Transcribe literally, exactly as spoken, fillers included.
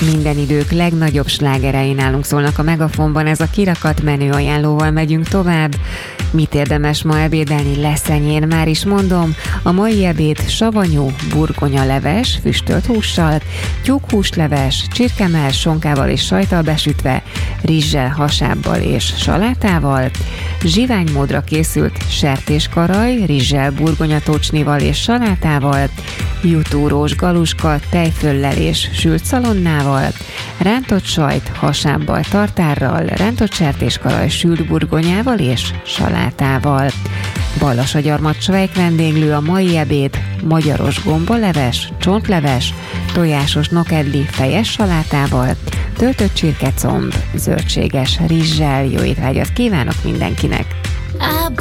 Minden idők legnagyobb slágerei nálunk szólnak a Megafonban, ez a kirakat menü ajánlóval megyünk tovább. Mit érdemes ma ebédelni Leszenyén, már is mondom, a mai ebéd savanyú burgonyaleves, füstölt hússal, tyúkhúsleves, csirkemell, sonkával és sajttal besütve, rizssel, hasábbal és salátával, zsiványmódra készült sertéskaraj, rizssel, burgonyatócsnival és salátával, jutúrós galuska, tejföllel és sült szalonnával, rántott sajt, hasábbal, tartárral, rántott sertéskaraj, sült burgonyával és salátával. Ballasagyarmat vendéglő a mai ebéd, magyaros gombaleves, csontleves, tojásos nokedli fejes salátával, töltött csirkecomb, zöldséges rizssel. Jó étvágyat kívánok mindenkinek!